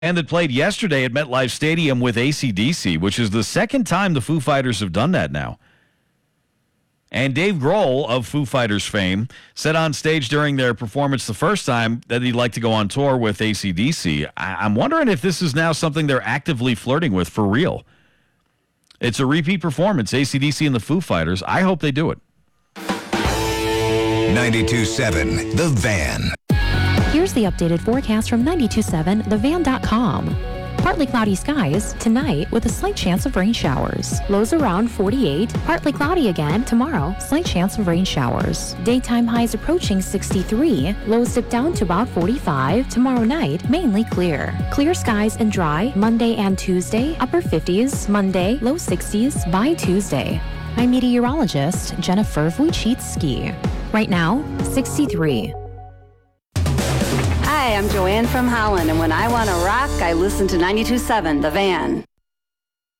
And that played yesterday at MetLife Stadium with AC/DC, which is the second time the Foo Fighters have done that now. And Dave Grohl of Foo Fighters fame said on stage during their performance the first time that he'd like to go on tour with AC/DC. I'm wondering if this is now something they're actively flirting with for real. It's a repeat performance, AC/DC and the Foo Fighters. I hope they do it. 92.7 The Van. Here's the updated forecast from 92.7thevan.com. Partly cloudy skies tonight with a slight chance of rain showers. Lows around 48. Partly cloudy again tomorrow. Slight chance of rain showers. Daytime highs approaching 63. Lows dip down to about 45. Tomorrow night, mainly clear. Clear skies and dry Monday and Tuesday. Upper 50s. Monday, low 60s by Tuesday. I'm meteorologist Jennifer Wojcicki. Right now, 63. Hi, I'm Joanne from Holland, and when I want to rock, I listen to 92.7 The Van.